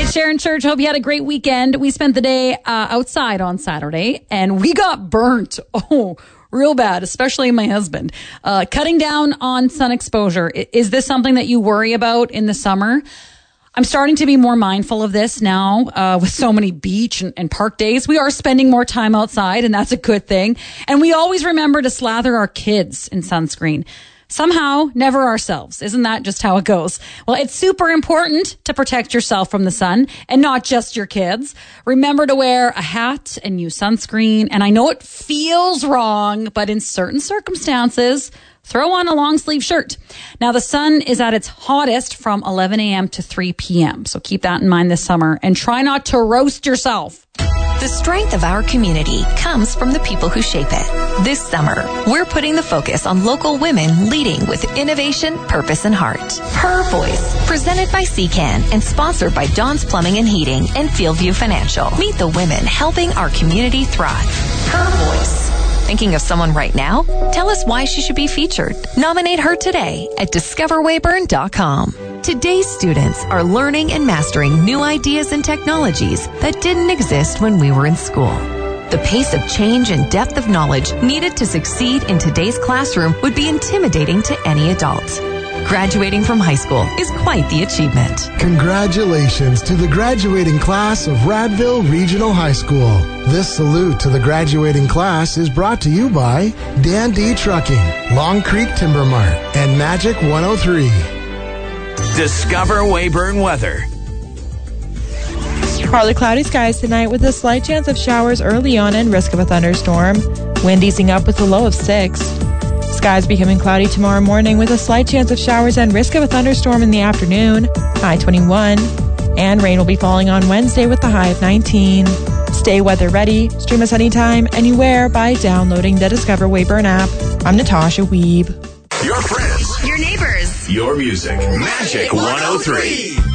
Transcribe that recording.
It's Sharon Church. Hope you had a great weekend. We spent the day outside on Saturday, and we got burnt. Oh, real bad, especially my husband. Cutting down on sun exposure. Is this something that you worry about in the summer? I'm starting to be more mindful of this now with so many beach and park days. We are spending more time outside, and that's a good thing. And we always remember to slather our kids in sunscreen. Somehow, never ourselves. Isn't that just how it goes? Well, it's super important to protect yourself from the sun and not just your kids. Remember to wear a hat and use sunscreen. And I know it feels wrong, but in certain circumstances, throw on a long sleeve shirt. Now, the sun is at its hottest from 11 a.m. to 3 p.m. So keep that in mind this summer and try not to roast yourself. The strength of our community comes from the people who shape it. This summer, we're putting the focus on local women leading with innovation, purpose, and heart. Her Voice, presented by CCAN and sponsored by Don's Plumbing and Heating and Fieldview Financial. Meet the women helping our community thrive. Her Voice. Thinking of someone right now? Tell us why she should be featured. Nominate her today at discoverwayburn.com. Today's students are learning and mastering new ideas and technologies that didn't exist when we were in school. The pace of change and depth of knowledge needed to succeed in today's classroom would be intimidating to any adult. Graduating from high school is quite the achievement. Congratulations to the graduating class of Radville Regional High School. This salute to the graduating class is brought to you by Dan D Trucking, Long Creek Timber Mart, and Magic 103. Discover Weyburn weather. Partly cloudy skies tonight with a slight chance of showers early on and risk of a thunderstorm. Wind easing up with a low of 6. Skies becoming cloudy tomorrow morning with a slight chance of showers and risk of a thunderstorm in the afternoon, high 21. And rain will be falling on Wednesday with the high of 19. Stay weather ready. Stream us anytime, anywhere by downloading the Discover Weyburn app. I'm Natasha Weeb. Your friends. Your neighbors. Your music. Magic 103.